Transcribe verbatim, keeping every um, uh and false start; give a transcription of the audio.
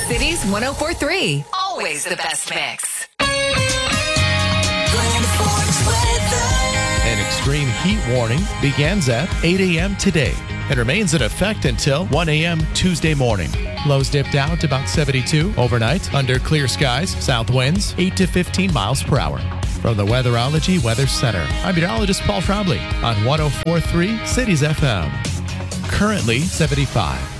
Cities one oh four point three. Always the best mix. An extreme heat warning begins at eight a.m. today and remains in effect until one a.m. Tuesday morning. Lows dip down to about seventy-two overnight under clear skies, south winds eight to fifteen miles per hour. From the Weatherology Weather Center, I'm meteorologist Paul Trombley on one oh four point three Cities F M. Currently seventy-five.